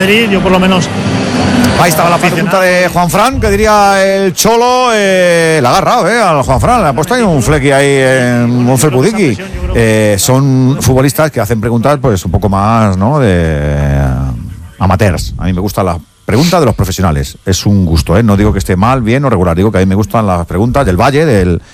Yo por lo menos. Ahí estaba la pregunta de Juanfran, que diría el Cholo, la ha agarrado, al Juanfran, le ha puesto ahí un flequi ahí, un felpudiki. Son futbolistas que hacen preguntas pues un poco más, ¿no?, de amateurs. A mí me gusta la pregunta de los profesionales, es un gusto, no digo que esté mal, bien o regular, digo que a mí me gustan las preguntas del Valle,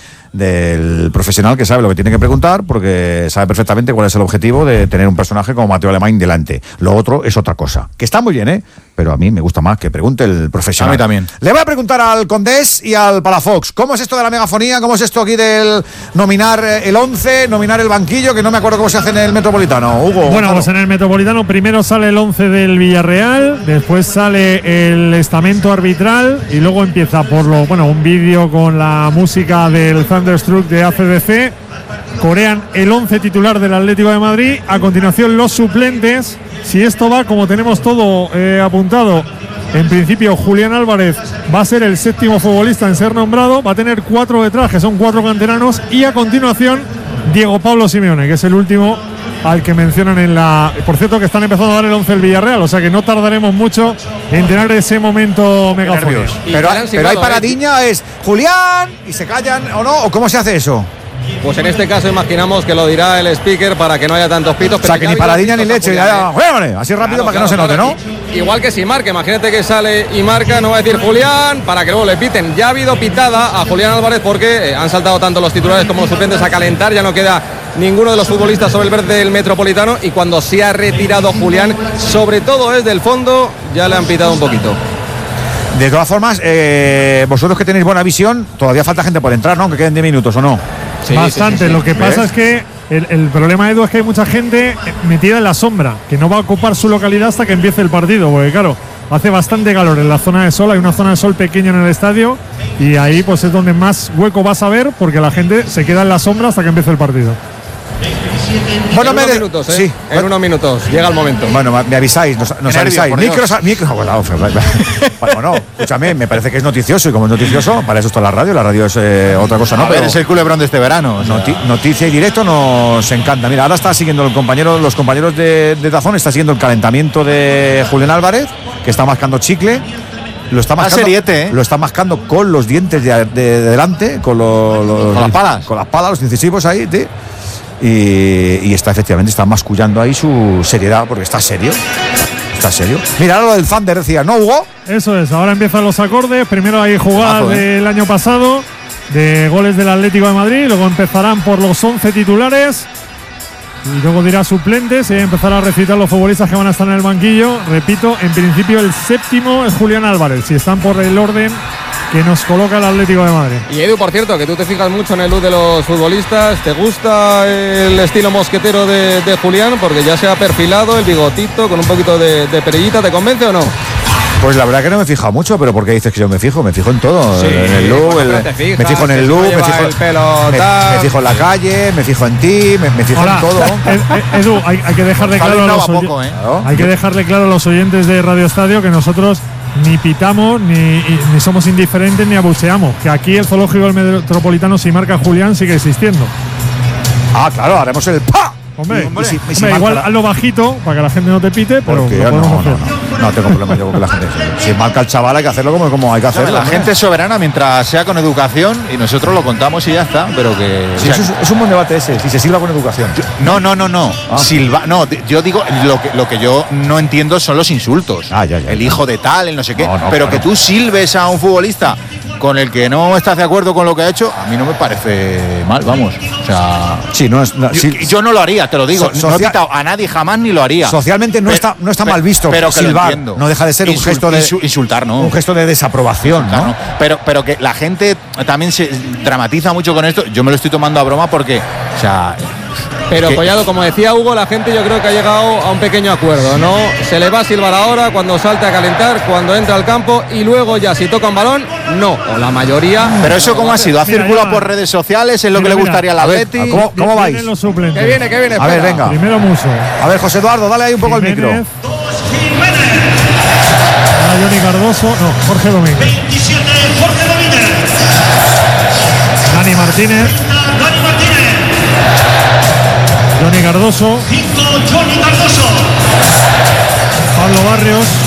del profesional que sabe lo que tiene que preguntar, porque sabe perfectamente cuál es el objetivo de tener un personaje como Mateo Alemán delante. Lo otro es otra cosa, que está muy bien, pero a mí me gusta más que pregunte el profesional. A mí también. Le voy a preguntar al Condés y al Palafox, ¿cómo es esto de la megafonía? ¿Cómo es esto aquí del nominar el 11, nominar el banquillo? Que no me acuerdo cómo se hace en el Metropolitano, Hugo. Bueno, pues en el Metropolitano primero sale el 11 del Villarreal, después sale el estamento arbitral y luego empieza un vídeo con la música del Thunderstruck de ACDC. Corean el 11 titular del Atlético de Madrid. A continuación los suplentes. Si esto va como tenemos todo apuntado, en principio Julián Álvarez va a ser el séptimo futbolista en ser nombrado. Va a tener 4 detrás, que son 4 canteranos. Y a continuación Diego Pablo Simeone, que es el último al que mencionan en la... Por cierto, que están empezando a dar el 11 del Villarreal, o sea que no tardaremos mucho en tener ese momento megafónico. Pero hay paradiña, es Julián, y se callan, ¿o no? ¿O cómo se hace eso? Pues en este caso imaginamos que lo dirá el speaker para que no haya tantos pitos. O sea, que ni paradiña ni leche, así rápido para que no se note, ¿no? Igual que si marca, imagínate que sale y marca, no va a decir Julián, para que luego le piten. Ya ha habido pitada a Julián Álvarez porque han saltado tanto los titulares como los suplentes a calentar, ya no queda ninguno de los futbolistas sobre el verde del Metropolitano, y cuando se ha retirado Julián, sobre todo desde el fondo, ya le han pitado un poquito. De todas formas, vosotros que tenéis buena visión, todavía falta gente por entrar, ¿no? Que queden 10 minutos, ¿o no? Sí, bastante, sí. Lo que pasa es que el problema, Edu, es que hay mucha gente metida en la sombra, que no va a ocupar su localidad hasta que empiece el partido, porque claro, hace bastante calor en la zona de sol, hay una zona de sol pequeña en el estadio, y ahí pues es donde más hueco vas a ver, porque la gente se queda en la sombra hasta que empiece el partido. Bueno, en unos minutos, sí. En unos minutos, llega el momento. Bueno, me avisáis, nos avisáis. Bueno, no, escúchame, me parece que es noticioso, y como es noticioso, para eso está la radio es otra cosa, ¿no? A ver, es el culebrón de este verano. Noticia y directo nos encanta. Mira, ahora está siguiendo los compañeros de Dazón, está siguiendo el calentamiento de Julián Álvarez, que está mascando chicle. Lo está mascando con los dientes de delante, con las palas. Con las palas, los incisivos ahí, tío. Y efectivamente está mascullando ahí su seriedad, porque está serio. Mira, ahora lo del Thunder decía, ¿no, Hugo? Eso es, ahora empiezan los acordes. Primero hay jugadas del año pasado, de goles del Atlético de Madrid. Luego empezarán por los 11 titulares. Y luego dirá suplentes y empezará a recitar los futbolistas que van a estar en el banquillo. Repito, en principio el séptimo es Julián Álvarez, si están por el orden que nos coloca el Atlético de Madrid. Y Edu, por cierto, que tú te fijas mucho en el look de los futbolistas, ¿te gusta el estilo mosquetero de Julián? Porque ya se ha perfilado el bigotito con un poquito de perillita, ¿te convence o no? Pues la verdad que no me he fijado mucho, pero ¿por qué dices que yo me fijo? Me fijo en todo, sí, en el look, me fijo en el look, me fijo en la calle, me fijo en ti, me fijo en todo. Edu, hay que dejarle claro a los oyentes de Radio Estadio que nosotros ni pitamos, ni somos indiferentes, ni abucheamos. Que aquí el zoológico del Metropolitano, si marca Julián, sigue existiendo. Ah, claro, haremos el ¡pa! Hombre, igual hazlo bajito para que la gente no te pite, pero no tengo problema yo con que la gente. Si marca el chaval hay que hacerlo como hay que hacerlo. La gente es soberana mientras sea con educación, y nosotros lo contamos y ya está, pero que... Sí, es un buen debate ese, si se silba con educación. No. Yo digo, lo que yo no entiendo son los insultos. El hijo de tal, el no sé qué. Pero que tú silbes a un futbolista con el que no estás de acuerdo con lo que ha hecho, a mí no me parece mal, vamos. O sea, sí, yo no lo haría, te lo digo. No he quitado a nadie jamás ni lo haría. Socialmente no está mal visto, pero que silbar no deja de ser un gesto de insultar, ¿no? Un gesto de desaprobación, ¿no? Pero que la gente también se dramatiza mucho con esto. Yo me lo estoy tomando a broma porque, o sea, pero Collado, como decía Hugo, la gente yo creo que ha llegado a un pequeño acuerdo, ¿no? Se le va a silbar ahora cuando salte a calentar, cuando entra al campo, y luego ya si toca un balón, no, o la mayoría. Pero eso cómo ha sido, ha circulado por redes sociales, es lo que le gustaría al Atleti. ¿Cómo vais? Que viene. A ver, venga. Primero Muso. A ver, José Eduardo, dale ahí un poco al micro. Ahora Johnny Cardoso, Jorge Domínguez. 27, Jorge Domínguez. Dani Martínez. Johnny Cardoso. 5, Johnny Cardoso. Pablo Barrios.